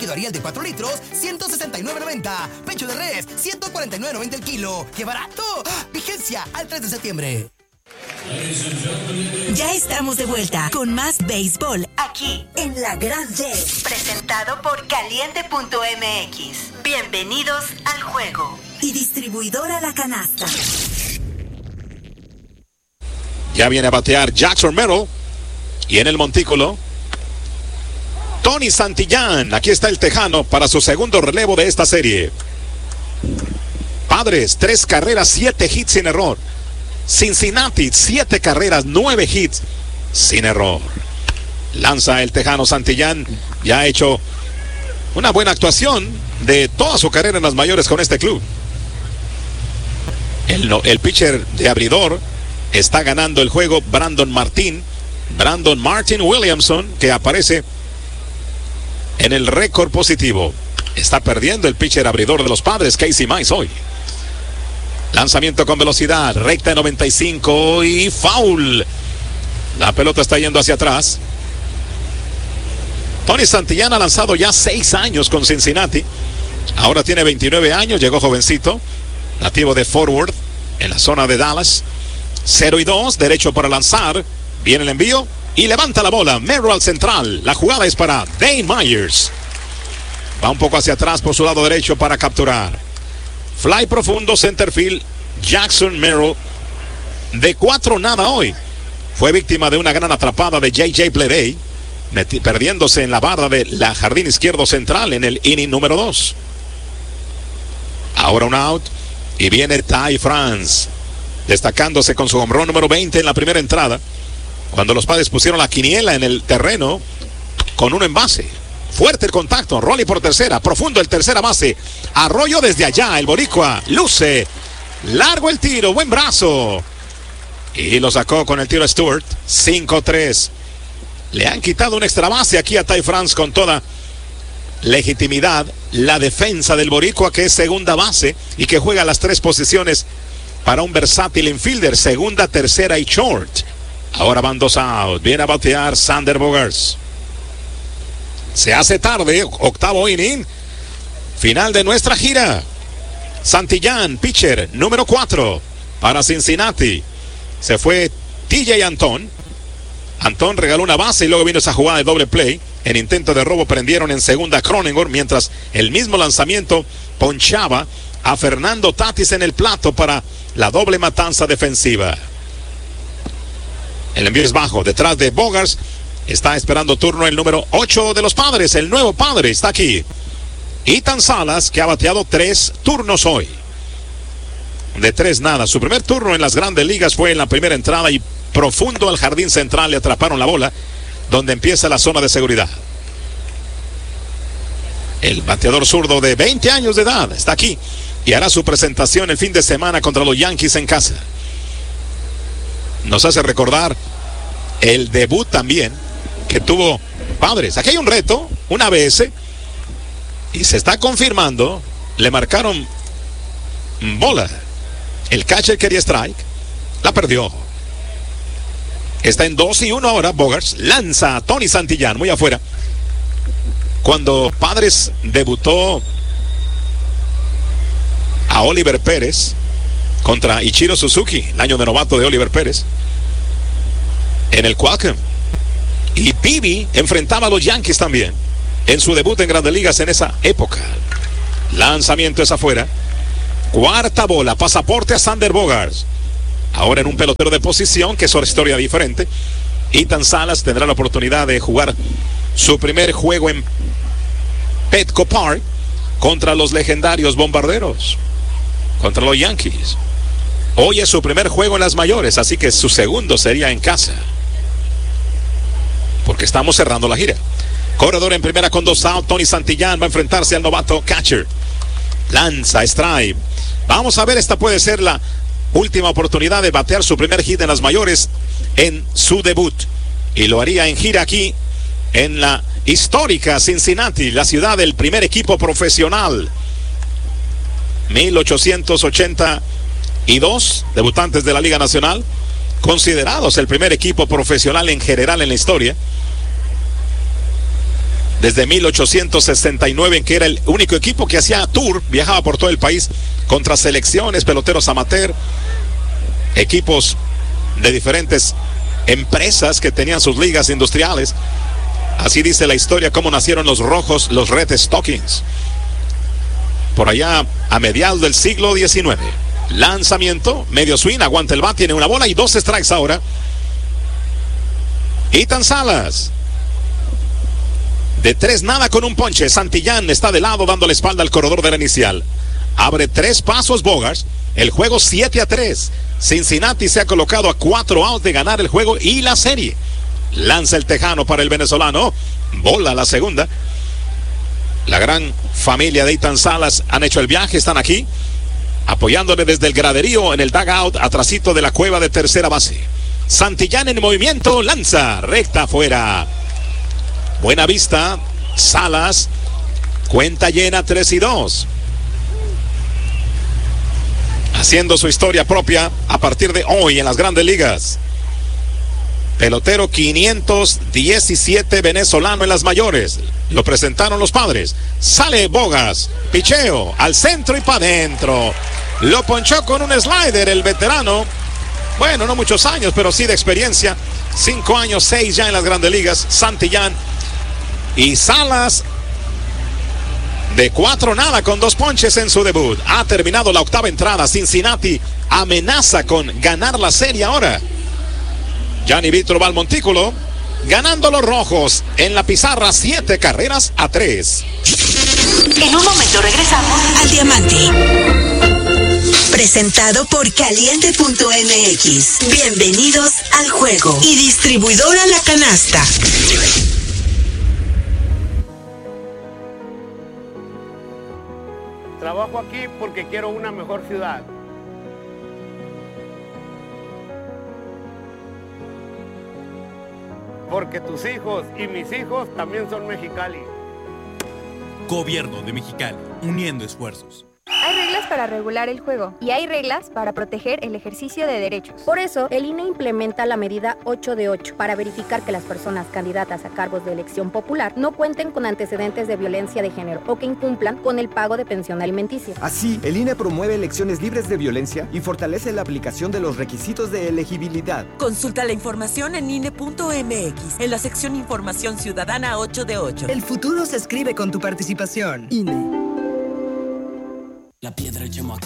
Líquido Ariel de 4 litros, $169.90. Pecho de res, $149.90 el kilo. ¡Qué barato! Vigencia al 3 de septiembre. Ya estamos de vuelta con más béisbol aquí en La Gran Red, presentado por Caliente.mx. Bienvenidos al juego. Y distribuidora La Canasta. Ya viene a batear Jackson Merrill. Y en el montículo, Tony Santillán. Aquí está el tejano para su segundo relevo de esta serie. Padres, 3 carreras, 7 hits sin error. Cincinnati, 7 carreras, 9 hits sin error. Lanza el tejano Santillán. Ya ha hecho una buena actuación de toda su carrera en las mayores con este club. El pitcher de abridor está ganando el juego Brandon Martin Williamson, que aparece en el récord positivo. Está perdiendo el pitcher abridor de los Padres, Casey Mize, hoy. Lanzamiento con velocidad, recta de 95 y foul. La pelota está yendo hacia atrás. Tony Santillán ha lanzado ya 6 años con Cincinnati. Ahora tiene 29 años, llegó jovencito, nativo de Fort Worth, en la zona de Dallas. 0-2, derecho para lanzar. Viene el envío y levanta la bola. Merrill al central. La jugada es para Dane Myers. Va un poco hacia atrás por su lado derecho para capturar. Fly profundo, centerfield, Jackson Merrill. De 4 nada hoy. Fue víctima de una gran atrapada de J.J. Bleday, perdiéndose en la barra de la jardín izquierdo central en el inning número 2. Ahora un out y viene Ty France, destacándose con su home run número 20 en la primera entrada, cuando los Padres pusieron la quiniela en el terreno con un envase. Fuerte el contacto, Rolly por tercera, profundo el tercera base, Arroyo desde allá, el boricua luce, largo el tiro, buen brazo, y lo sacó con el tiro Stewart. 5-3. Le han quitado una extra base aquí a Ty France con toda legitimidad. La defensa del boricua, que es segunda base y que juega las 3 posiciones para un versátil infielder, segunda, tercera y short. Ahora van 2 out, viene a batear Xander Bogaerts. Se hace tarde, octavo inning, final de nuestra gira. Santillán, pitcher número 4 para Cincinnati. Se fue TJ Antón. Antón regaló una base y luego vino esa jugada de doble play. En intento de robo prendieron en segunda Cronenworth, mientras el mismo lanzamiento ponchaba a Fernando Tatis en el plato para la doble matanza defensiva. El envío es bajo, detrás de Bogaerts. Está esperando turno el número 8 de los Padres, el nuevo padre, está aquí. Ethan Salas, que ha bateado 3 turnos hoy. De 3 nada. Su primer turno en las grandes ligas fue en la primera entrada y profundo al jardín central le atraparon la bola, donde empieza la zona de seguridad. El bateador zurdo de 20 años de edad está aquí y hará su presentación el fin de semana contra los Yankees en casa. Nos hace recordar el debut también que tuvo Padres. Aquí hay un reto, una ABS, y se está confirmando. Le marcaron bola. El catcher quería strike, la perdió. Está en 2-1 ahora. Bogaerts lanza a Tony Santillán muy afuera. Cuando Padres debutó a Oliver Pérez contra Ichiro Suzuki, el año de novato de Oliver Pérez, en el Qualcomm, y Peavy enfrentaba a los Yankees también en su debut en Grandes Ligas en esa época. Lanzamiento es afuera. Cuarta bola, pasaporte a Xander Bogaerts. Ahora en un pelotero de posición, que es otra historia diferente. Ethan Salas tendrá la oportunidad de jugar su primer juego en Petco Park contra los legendarios Bombarderos, contra los Yankees. Hoy es su primer juego en las mayores, así que su segundo sería en casa, porque estamos cerrando la gira. Corredor en primera con 2 out. Tony Santillán va a enfrentarse al novato catcher. Lanza, strike. Vamos a ver, esta puede ser la última oportunidad de batear su primer hit en las mayores en su debut, y lo haría en gira aquí en la histórica Cincinnati, la ciudad del primer equipo profesional. 1882 debutantes de la Liga Nacional, considerados el primer equipo profesional en general en la historia. desde 1869, en que era el único equipo que hacía tour, viajaba por todo el país contra selecciones, peloteros amateur, equipos de diferentes empresas que tenían sus ligas industriales. Así dice la historia cómo nacieron los rojos, los Red Stockings, por allá a mediados del siglo XIX. Lanzamiento, medio swing, aguanta el bat, tiene una bola y 2 strikes ahora. Ethan Salas, de 3-0 con un ponche. Santillán está de lado dando la espalda al corredor de la inicial. Abre 3 pasos Bogaerts. El juego 7-3. Cincinnati se ha colocado a 4 outs de ganar el juego y la serie. Lanza el tejano para el venezolano. Bola la segunda. La gran familia de Ethan Salas han hecho el viaje, están aquí apoyándole desde el graderío en el dugout, atrasito de la cueva de tercera base. Santillán en movimiento, lanza recta afuera. Buena vista, Salas, cuenta llena, 3-2. Haciendo su historia propia a partir de hoy en las grandes ligas. Pelotero 517 venezolano en las mayores. Lo presentaron los Padres. Sale Bogaerts, picheo al centro y para adentro. Lo ponchó con un slider el veterano. Bueno, no muchos años, pero sí de experiencia. 5 años, 6 ya en las grandes ligas. Santillán y Salas de 4-0 con 2 ponches en su debut. Ha terminado la 8ª entrada. Cincinnati amenaza con ganar la serie ahora. Gianni Vitro va al montículo, ganando los rojos en la pizarra 7-3. En un momento regresamos al Diamante. Presentado por Caliente.mx. Bienvenidos al juego. Y distribuidora La Canasta. Trabajo aquí porque quiero una mejor ciudad. Porque tus hijos y mis hijos también son Mexicali. Gobierno de Mexicali, uniendo esfuerzos. Hay reglas para regular el juego y hay reglas para proteger el ejercicio de derechos. Por eso, el INE implementa la medida 8 de 8 para verificar que las personas candidatas a cargos de elección popular no cuenten con antecedentes de violencia de género o que incumplan con el pago de pensión alimenticia. Así, el INE promueve elecciones libres de violencia y fortalece la aplicación de los requisitos de elegibilidad. Consulta la información en INE.mx, en la sección Información Ciudadana 8 de 8. El futuro se escribe con tu participación. INE. La piedra Yamaca